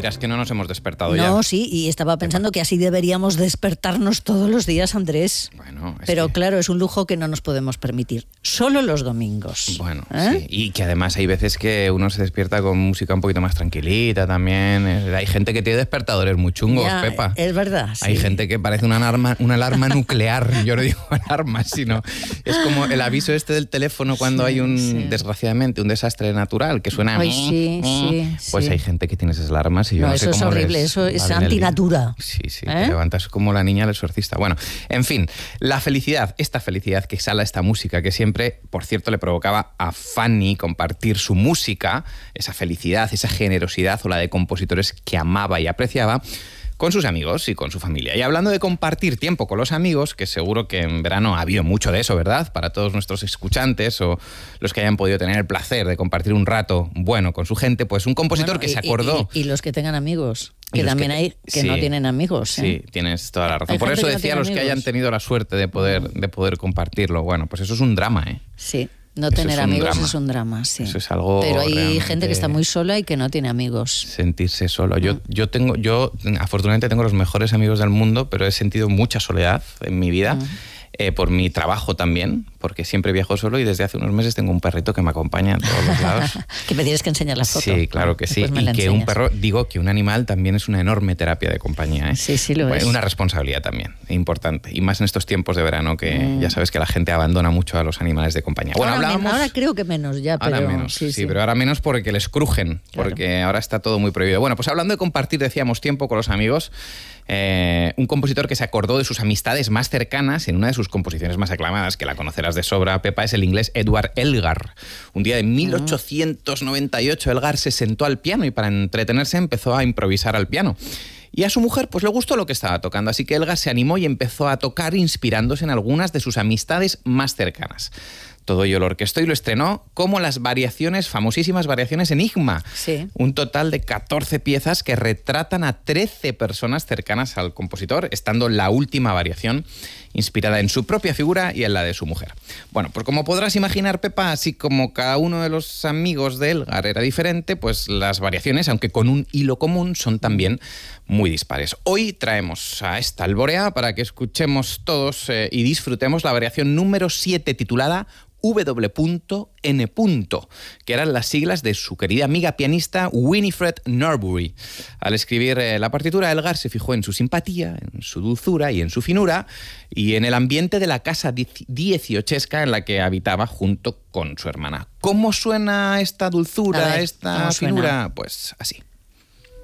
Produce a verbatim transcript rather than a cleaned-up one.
dirás que no nos hemos despertado no, ya. No, sí, y estaba pensando que así deberíamos despertarnos todos los días, Andrés. Bueno, es Pero que... claro, es un lujo que no nos podemos permitir. Solo los domingos. Bueno, ¿Eh? sí. Y que además hay veces que uno se despierta con música un poquito más tranquilita también. Hay gente que tiene despertadores muy chungos, Ya, Pepa. Es verdad, sí. Hay gente que parece una alarma, una alarma nuclear. Yo no digo alarma, sino... Es como el aviso este del teléfono cuando Sí, hay un, sí. desgraciadamente, un desastre natural que suena... Ay, sí, sí, Pues sí. hay gente que tiene esas alarmas y yo No, no, eso sé es cómo horrible, les eso es va bien el día. antinatura. Sí, sí, ¿Eh? te levantas como la niña del exorcista. Bueno, en fin, la felicidad, esta felicidad que exhala esta música, que siempre, por cierto, le provocaba a Fanny compartir su música, esa felicidad, esa generosidad o la de compositores que amaba y apreciaba, con sus amigos y con su familia. Y hablando de compartir tiempo con los amigos, que seguro que en verano ha habido mucho de eso, ¿verdad? Para todos nuestros escuchantes o los que hayan podido tener el placer de compartir un rato bueno con su gente, pues un compositor Bueno, que y, se acordó... Y, y, y los que tengan amigos, Y que los también que- hay que sí, no tienen amigos. ¿eh? Sí, tienes toda la razón. Hay Por gente eso que no decía tiene los que amigos. hayan tenido la suerte de poder, de poder compartirlo. Bueno, pues eso es un drama, ¿eh? Sí, no Eso tener es un amigos drama. es un drama, sí. Eso es algo Pero hay realmente- gente que está muy sola y que no tiene amigos. Sentirse solo. Yo, yo tengo, yo afortunadamente tengo los mejores amigos del mundo, pero he sentido mucha soledad en mi vida. Mm. Eh, por mi trabajo también, porque siempre viajo solo y desde hace unos meses tengo un perrito que me acompaña a todos los lados. Que me tienes que enseñar la foto. Sí, claro que sí. Después me Y la que un enseñas. perro, digo que un animal también es una enorme terapia de compañía. ¿eh? Sí, sí lo Bueno, es. Una responsabilidad también, importante. Y más en estos tiempos de verano que Mm. ya sabes que la gente abandona mucho a los animales de compañía. Bueno, ahora, men- hablábamos... ahora creo que menos ya, pero Ahora menos, sí, sí, sí. pero ahora menos porque les crujen, Claro. porque ahora está todo muy prohibido. Bueno, pues hablando de compartir, decíamos, tiempo con los amigos, eh, un compositor que se acordó de sus amistades más cercanas en una de sus composiciones más aclamadas, que la conocerás de sobra, Pepa, es el inglés Edward Elgar. Un día de mil ochocientos noventa y ocho, Elgar se sentó al piano y para entretenerse empezó a improvisar al piano. Y a su mujer pues le gustó lo que estaba tocando, así que Elgar se animó y empezó a tocar inspirándose en algunas de sus amistades más cercanas. Todo ello lo orquestó y lo estrenó como las variaciones, famosísimas variaciones Enigma. Sí. Un total de catorce piezas que retratan a trece personas cercanas al compositor, estando la última variación inspirada en su propia figura y en la de su mujer. Bueno, pues como podrás imaginar, Pepa, así como cada uno de los amigos de Elgar era diferente, pues las variaciones, aunque con un hilo común, son también muy dispares. Hoy traemos a esta Alborea para que escuchemos todos eh, y disfrutemos la variación número siete titulada W N, que eran las siglas de su querida amiga pianista Winifred Norbury. Al escribir eh, la partitura, Elgar se fijó en su simpatía, en su dulzura y en su finura, y en el ambiente de la casa dieciochesca en la que habitaba junto con su hermana. ¿Cómo suena esta dulzura, A ver, esta ¿cómo suena? finura? Pues así.